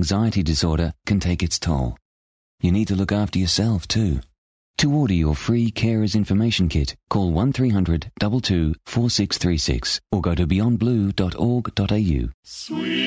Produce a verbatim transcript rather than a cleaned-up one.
anxiety disorder can take its toll. You need to look after yourself too. To order your free Carers Information Kit, call one three hundred two two four six three six or go to beyond blue dot org dot a u. Sweet.